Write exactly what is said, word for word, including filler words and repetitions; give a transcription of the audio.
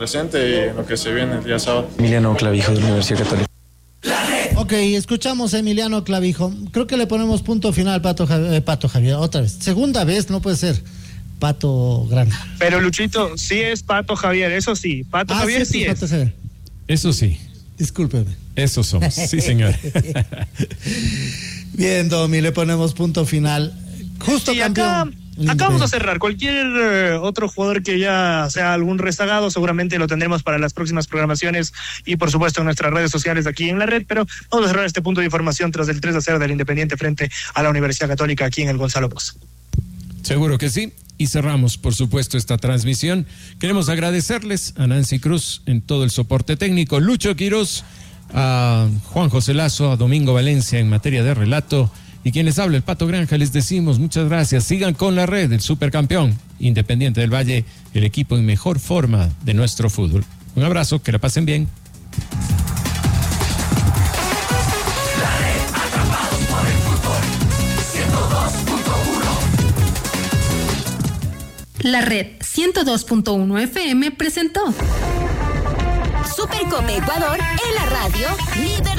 Presente y en lo que se viene el día sábado. Emiliano Clavijo, de la Universidad Católica. Ok, escuchamos a Emiliano Clavijo. Creo que le ponemos punto final, Pato, eh, Pato Javier, otra vez. Segunda vez, no puede ser. Pato Granja. Pero Luchito, sí es Pato Javier, eso sí. Pato ah, Javier sí, sí Pato es. Javier. Eso sí. Discúlpeme. Eso somos, sí señor. Bien, Domi, le ponemos punto final. Justo y campeón. acá, acá vamos a cerrar. Cualquier eh, otro jugador que ya sea algún rezagado, seguramente lo tendremos para las próximas programaciones y por supuesto en nuestras redes sociales aquí en la red, pero vamos a cerrar este punto de información tras el tres a cero del Independiente frente a la Universidad Católica aquí en el Gonzalo Poz. Seguro que sí. Y cerramos, por supuesto, esta transmisión. Queremos agradecerles a Nancy Cruz en todo el soporte técnico, Lucho Quiroz, a Juan José Lazo, a Domingo Valencia en materia de relato, y quien les habla, el Pato Granja, les decimos muchas gracias. Sigan con la red, el supercampeón Independiente del Valle, el equipo en mejor forma de nuestro fútbol. Un abrazo, que la pasen bien. La red ciento dos punto uno F M presentó Supercopa Ecuador en la radio, líder